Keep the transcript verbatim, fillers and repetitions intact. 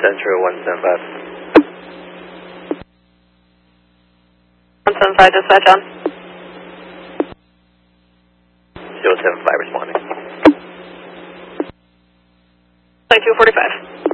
Central one seven five. one seven five, dispatch on. zero seven five responding. twenty-two forty-five.